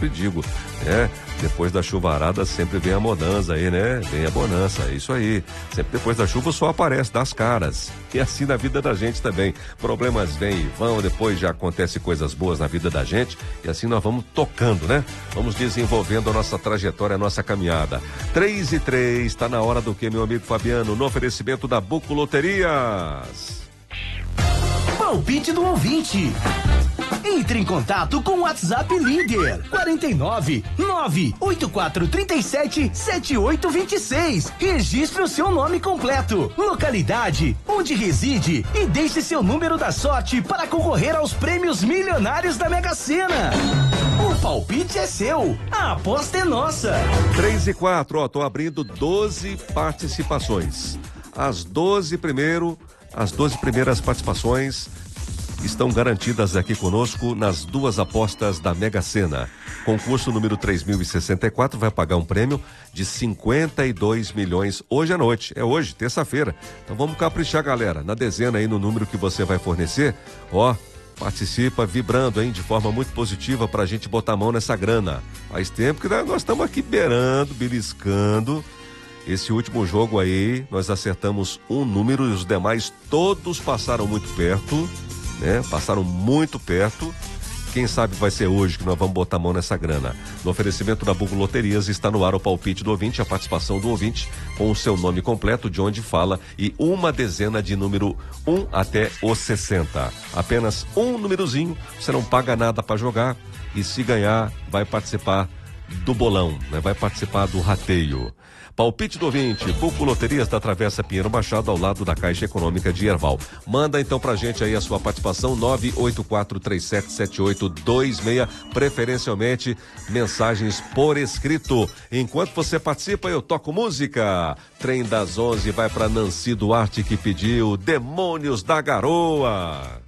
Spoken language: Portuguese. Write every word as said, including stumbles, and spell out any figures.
sempre digo, né? Depois da chuvarada sempre vem a mudança aí, né? Vem a bonança, é isso aí. Sempre depois da chuva o sol aparece das caras. E assim na vida da gente também. Problemas vêm e vão, depois já acontece coisas boas na vida da gente e assim nós vamos tocando, né? Vamos desenvolvendo a nossa trajetória, a nossa caminhada. Três e três, tá na hora do que, meu amigo Fabiano? No oferecimento da Buco Loterias. Palpite do ouvinte. Entre em contato com o WhatsApp Líder quarenta e nove, nove oito quatro três sete, sete oito dois seis. Registre o seu nome completo, localidade, onde reside e deixe seu número da sorte para concorrer aos prêmios milionários da Mega Sena. O palpite é seu, a aposta é nossa. três e quatro, ó, tô abrindo doze participações. As doze primeiro, as doze primeiras participações estão garantidas aqui conosco nas duas apostas da Mega Sena. Concurso número três mil e sessenta e quatro vai pagar um prêmio de cinquenta e dois milhões hoje à noite. É hoje, terça-feira. Então vamos caprichar, galera. Na dezena aí, no número que você vai fornecer, ó, participa vibrando, hein, de forma muito positiva pra gente botar a mão nessa grana. Faz tempo que nós estamos aqui beirando, beliscando. Esse último jogo aí, nós acertamos um número e os demais todos passaram muito perto. Né? Passaram muito perto. Quem sabe vai ser hoje que nós vamos botar a mão nessa grana. No oferecimento da Buco Loterias está no ar o palpite do ouvinte, a participação do ouvinte com o seu nome completo, de onde fala e uma dezena de número um até o sessenta. Apenas um númerozinho, você não paga nada para jogar e se ganhar vai participar do bolão, né? Vai participar do rateio. Palpite do ouvinte, Buco Loterias da Travessa Pinheiro Machado, ao lado da Caixa Econômica de Erval. Manda então pra gente aí a sua participação, nove oito quatro três sete sete oito dois seis, preferencialmente mensagens por escrito. Enquanto você participa, eu toco música. Trem das onze vai pra Nancy Duarte, que pediu Demônios da Garoa.